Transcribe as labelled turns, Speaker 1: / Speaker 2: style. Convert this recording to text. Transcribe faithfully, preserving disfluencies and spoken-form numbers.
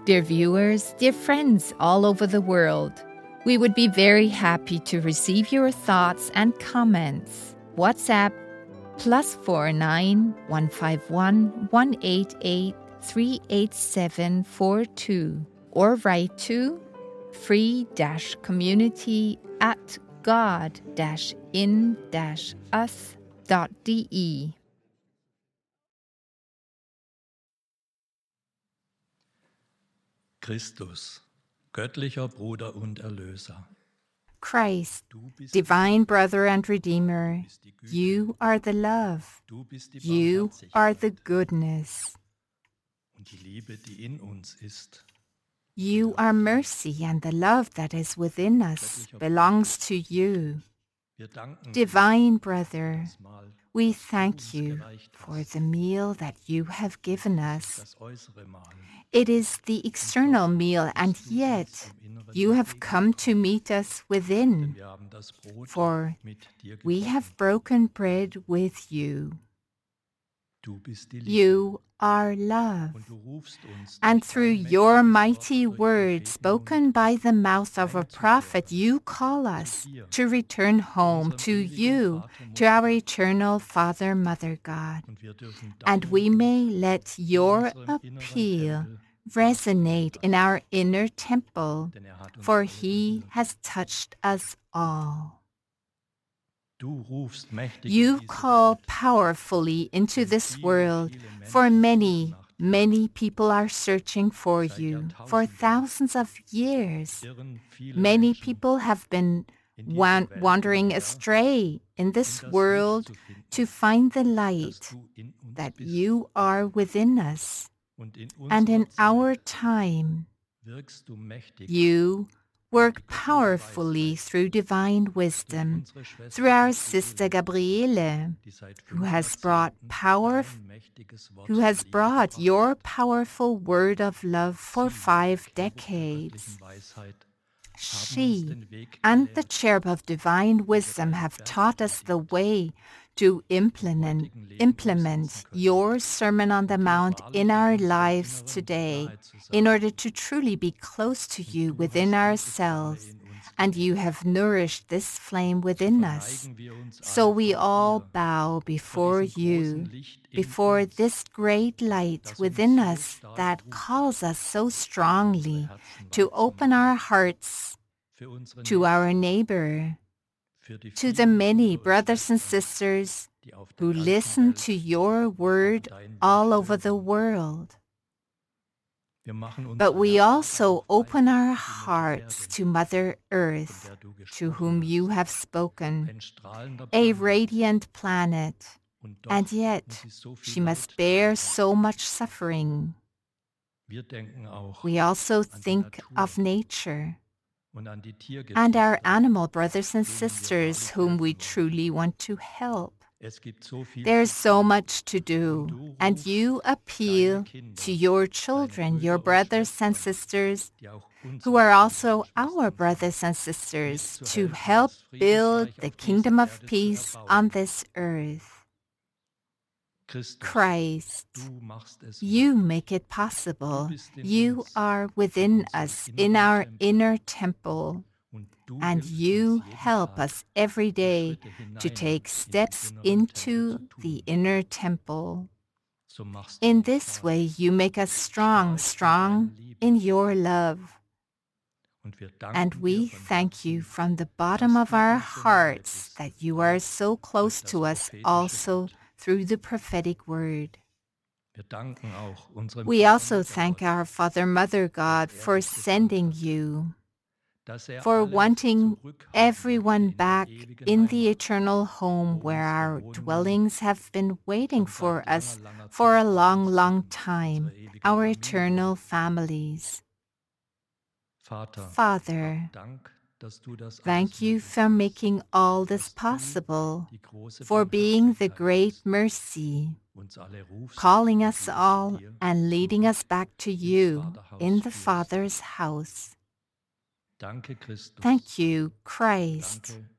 Speaker 1: Dear viewers, dear friends all over the world, we would be very happy to receive your thoughts and comments. WhatsApp plus four nine one five one one eight eight three eight seven four two or write to free dash community at god dash in dash us dot de.
Speaker 2: Christus, göttlicher Bruder und Erlöser.
Speaker 3: Christ, divine brother and redeemer, you are the love, you are the goodness,
Speaker 2: Und die Liebe, die in uns ist,
Speaker 3: you are mercy, and the love that is within us belongs to you.
Speaker 2: wir danken
Speaker 3: Divine brother,
Speaker 2: das Mahl,
Speaker 3: we thank you for the meal that you have given us.
Speaker 2: das äußere Mahl.
Speaker 3: It is the external meal, and yet you have come to meet us within,
Speaker 2: Wir haben das Brot
Speaker 3: for
Speaker 2: mit dir
Speaker 3: we
Speaker 2: gebrochen.
Speaker 3: have broken bread with you.
Speaker 2: Du bist die Liebe.
Speaker 3: You are love.
Speaker 2: Und du rufst uns
Speaker 3: And
Speaker 2: durch
Speaker 3: through
Speaker 2: dein
Speaker 3: your
Speaker 2: mächtiges
Speaker 3: mighty
Speaker 2: Wort, durch
Speaker 3: word
Speaker 2: Propheten
Speaker 3: spoken by the mouth of a prophet, you call us to return home to you, to our eternal Father, Mother God.
Speaker 2: und wir dürfen
Speaker 3: And
Speaker 2: deinen
Speaker 3: we
Speaker 2: Ruf
Speaker 3: may let your
Speaker 2: in unserem inneren
Speaker 3: appeal
Speaker 2: Tempel
Speaker 3: resonate in our inner temple,
Speaker 2: denn er hat uns
Speaker 3: for
Speaker 2: alle
Speaker 3: he
Speaker 2: berührt.
Speaker 3: has touched us all.
Speaker 2: Du rufst mächtig in
Speaker 3: You
Speaker 2: diese
Speaker 3: call
Speaker 2: Welt.
Speaker 3: powerfully into
Speaker 2: Denn
Speaker 3: this
Speaker 2: viele,
Speaker 3: world,
Speaker 2: viele
Speaker 3: for
Speaker 2: Menschen
Speaker 3: many,
Speaker 2: suchen nach dir.
Speaker 3: many people are searching for
Speaker 2: Seit
Speaker 3: you. For
Speaker 2: Jahrtausenden
Speaker 3: thousands of years,
Speaker 2: irren viele
Speaker 3: many
Speaker 2: Menschen
Speaker 3: people have been
Speaker 2: in dieser
Speaker 3: wan-
Speaker 2: Welt
Speaker 3: wandering
Speaker 2: umher,
Speaker 3: astray in
Speaker 2: um
Speaker 3: this
Speaker 2: das
Speaker 3: world
Speaker 2: Licht zu finden,
Speaker 3: to find the
Speaker 2: das
Speaker 3: light
Speaker 2: du in uns
Speaker 3: that
Speaker 2: bist.
Speaker 3: you are within us.
Speaker 2: Und in
Speaker 3: And in
Speaker 2: unserer
Speaker 3: our
Speaker 2: Zeit
Speaker 3: time,
Speaker 2: wirkst du mächtig
Speaker 3: you work powerfully through divine
Speaker 2: durch
Speaker 3: wisdom,
Speaker 2: unsere Schwester
Speaker 3: through our
Speaker 2: Gabriele,
Speaker 3: sister Gabriele,
Speaker 2: die seit
Speaker 3: who
Speaker 2: fünf
Speaker 3: has brought
Speaker 2: Jahrzehnten
Speaker 3: power,
Speaker 2: dein mächtiges Wort
Speaker 3: who has
Speaker 2: der Liebe
Speaker 3: brought
Speaker 2: gebracht
Speaker 3: your
Speaker 2: hat.
Speaker 3: powerful word of love for
Speaker 2: Sie,
Speaker 3: five
Speaker 2: Cherub der
Speaker 3: decades.
Speaker 2: göttlichen Weisheit, haben uns
Speaker 3: She
Speaker 2: den Weg
Speaker 3: and the
Speaker 2: gelehrt,
Speaker 3: cherub of divine wisdom have taught us the way to implement, implement your Sermon on the Mount in our lives today, in order to truly be close to you within ourselves. And you have nourished this flame within us.
Speaker 2: verneigen wir uns
Speaker 3: So
Speaker 2: alle
Speaker 3: we
Speaker 2: vor
Speaker 3: all
Speaker 2: dir,
Speaker 3: bow before
Speaker 2: diesem großen
Speaker 3: you,
Speaker 2: Licht in
Speaker 3: before
Speaker 2: uns,
Speaker 3: this great light
Speaker 2: das uns
Speaker 3: within
Speaker 2: so
Speaker 3: us
Speaker 2: stark
Speaker 3: that
Speaker 2: ruft,
Speaker 3: calls us so strongly
Speaker 2: Herzen
Speaker 3: to
Speaker 2: weit zu
Speaker 3: open
Speaker 2: machen,
Speaker 3: our hearts
Speaker 2: für unsere
Speaker 3: to
Speaker 2: Nächsten,
Speaker 3: our neighbor,
Speaker 2: für die
Speaker 3: to the
Speaker 2: vielen
Speaker 3: many
Speaker 2: Brüder und
Speaker 3: brothers and
Speaker 2: Schwestern,
Speaker 3: sisters
Speaker 2: die auf der
Speaker 3: who
Speaker 2: ganzen
Speaker 3: listen
Speaker 2: Welt
Speaker 3: to your
Speaker 2: auf
Speaker 3: word
Speaker 2: dein Wort
Speaker 3: all over the
Speaker 2: hören.
Speaker 3: world.
Speaker 2: Wir machen unsere
Speaker 3: But we
Speaker 2: Herzen
Speaker 3: also
Speaker 2: auch
Speaker 3: open
Speaker 2: weit
Speaker 3: our
Speaker 2: für die Mutter
Speaker 3: hearts
Speaker 2: Erde,
Speaker 3: to Mother
Speaker 2: von
Speaker 3: Earth,
Speaker 2: der du
Speaker 3: to
Speaker 2: gesprochen
Speaker 3: whom you
Speaker 2: hast.
Speaker 3: have spoken,
Speaker 2: Ein strahlender
Speaker 3: a
Speaker 2: Planet.
Speaker 3: radiant planet,
Speaker 2: Und doch
Speaker 3: and
Speaker 2: muss
Speaker 3: yet
Speaker 2: sie so viel
Speaker 3: she must
Speaker 2: Leid
Speaker 3: bear
Speaker 2: tragen.
Speaker 3: so much suffering.
Speaker 2: Wir denken auch
Speaker 3: We also
Speaker 2: an die
Speaker 3: think
Speaker 2: Natur
Speaker 3: of nature
Speaker 2: und an die
Speaker 3: and our
Speaker 2: Tiergezüchter,
Speaker 3: animal brothers and
Speaker 2: denen wir
Speaker 3: sisters
Speaker 2: wahrlich
Speaker 3: whom
Speaker 2: helfen
Speaker 3: we
Speaker 2: wollen.
Speaker 3: truly want to help.
Speaker 2: Es gibt so viel
Speaker 3: There's
Speaker 2: zu
Speaker 3: so
Speaker 2: tun.
Speaker 3: much to do,
Speaker 2: Und du
Speaker 3: and
Speaker 2: rufst
Speaker 3: you appeal
Speaker 2: deine Kinder,
Speaker 3: to your
Speaker 2: deine
Speaker 3: children,
Speaker 2: Brüder
Speaker 3: your
Speaker 2: und
Speaker 3: brothers and
Speaker 2: Schwestern,
Speaker 3: sisters,
Speaker 2: die auch
Speaker 3: who
Speaker 2: unsere
Speaker 3: are
Speaker 2: Brüder
Speaker 3: also
Speaker 2: und
Speaker 3: our
Speaker 2: Schwestern sind,
Speaker 3: brothers and sisters, to
Speaker 2: mitzuhelfen,
Speaker 3: help
Speaker 2: das
Speaker 3: build
Speaker 2: Friedensreich
Speaker 3: the
Speaker 2: auf dieser
Speaker 3: kingdom of
Speaker 2: Erde zu
Speaker 3: peace
Speaker 2: erbauen.
Speaker 3: on this earth.
Speaker 2: Christus,
Speaker 3: Christ,
Speaker 2: du machst es
Speaker 3: you
Speaker 2: möglich.
Speaker 3: make it possible.
Speaker 2: Du bist in
Speaker 3: You
Speaker 2: uns,
Speaker 3: are
Speaker 2: in
Speaker 3: within
Speaker 2: unserem
Speaker 3: us, in
Speaker 2: inneren
Speaker 3: our
Speaker 2: Tempel.
Speaker 3: inner temple,
Speaker 2: Und du
Speaker 3: and
Speaker 2: hilfst
Speaker 3: you
Speaker 2: uns jeden
Speaker 3: help
Speaker 2: Tag,
Speaker 3: us every
Speaker 2: die
Speaker 3: day
Speaker 2: Schritte
Speaker 3: to
Speaker 2: hinein
Speaker 3: take
Speaker 2: in den
Speaker 3: steps
Speaker 2: inneren Tempel
Speaker 3: into
Speaker 2: zu
Speaker 3: the
Speaker 2: tun.
Speaker 3: inner temple.
Speaker 2: So machst du
Speaker 3: In
Speaker 2: uns
Speaker 3: this
Speaker 2: stark,
Speaker 3: way, you make us strong,
Speaker 2: stark in
Speaker 3: strong
Speaker 2: deiner Liebe.
Speaker 3: in your love.
Speaker 2: Und wir
Speaker 3: And
Speaker 2: danken
Speaker 3: we
Speaker 2: dir von
Speaker 3: thank you
Speaker 2: Herzen,
Speaker 3: from the bottom
Speaker 2: dass
Speaker 3: of
Speaker 2: du
Speaker 3: our
Speaker 2: uns so nahe
Speaker 3: hearts
Speaker 2: bist,
Speaker 3: that you are
Speaker 2: auch
Speaker 3: so
Speaker 2: durch
Speaker 3: close
Speaker 2: das
Speaker 3: to us
Speaker 2: prophetische
Speaker 3: also
Speaker 2: Wort.
Speaker 3: through the prophetic word.
Speaker 2: Wir danken auch unserem
Speaker 3: We
Speaker 2: Vater,
Speaker 3: also
Speaker 2: Mutter
Speaker 3: thank
Speaker 2: Gott,
Speaker 3: our Father, Mother God
Speaker 2: dass er
Speaker 3: for
Speaker 2: dich gesandt
Speaker 3: sending
Speaker 2: hat,
Speaker 3: you,
Speaker 2: dass er
Speaker 3: for
Speaker 2: alle
Speaker 3: wanting
Speaker 2: zurückhaben
Speaker 3: everyone
Speaker 2: möchte in der
Speaker 3: back
Speaker 2: ewigen
Speaker 3: in the
Speaker 2: Heimat,
Speaker 3: eternal home
Speaker 2: wo
Speaker 3: where
Speaker 2: unsere
Speaker 3: our
Speaker 2: Wohnungen
Speaker 3: dwellings have been waiting
Speaker 2: schon
Speaker 3: for
Speaker 2: seit
Speaker 3: us
Speaker 2: langer, langer
Speaker 3: for a
Speaker 2: Zeit
Speaker 3: long,
Speaker 2: bereit
Speaker 3: long
Speaker 2: sind,
Speaker 3: time,
Speaker 2: unsere ewige
Speaker 3: our
Speaker 2: Familie.
Speaker 3: eternal families.
Speaker 2: Vater,
Speaker 3: Father,
Speaker 2: Dank, dass du das alles
Speaker 3: thank you
Speaker 2: möglich
Speaker 3: for
Speaker 2: machst,
Speaker 3: making all this
Speaker 2: dass du
Speaker 3: possible,
Speaker 2: die große
Speaker 3: for being the
Speaker 2: Barmherzigkeit
Speaker 3: great
Speaker 2: bist,
Speaker 3: mercy,
Speaker 2: uns alle rufst
Speaker 3: calling
Speaker 2: und
Speaker 3: us
Speaker 2: wieder
Speaker 3: all
Speaker 2: zu dir
Speaker 3: and leading
Speaker 2: zurück
Speaker 3: us back to
Speaker 2: ins
Speaker 3: you
Speaker 2: Vaterhaus
Speaker 3: in the
Speaker 2: führst.
Speaker 3: Father's house.
Speaker 2: Danke, Christus.
Speaker 3: Thank you, Christ.
Speaker 2: Danke,